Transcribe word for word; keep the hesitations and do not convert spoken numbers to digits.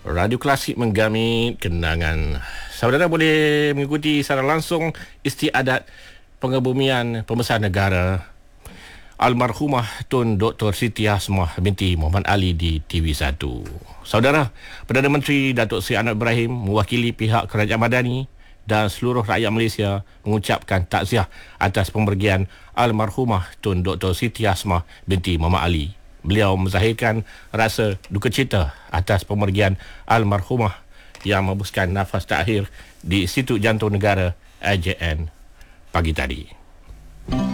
Radio Klasik menggamit kenangan. Saudara boleh mengikuti secara langsung istiadat pengebumian pembesar negara almarhumah Tun Doktor Siti Hasmah binti Muhammad Ali di T V satu. Saudara, Perdana Menteri Datuk Seri Anwar Ibrahim mewakili pihak Kerajaan Madani dan seluruh rakyat Malaysia mengucapkan takziah atas pemergian almarhumah Tun Doktor Siti Hasmah binti Muhammad Ali. Beliau menzahirkan rasa duka cita atas pemergian almarhumah yang menghembuskan nafas terakhir di Institut Jantung Negara A J N pagi tadi.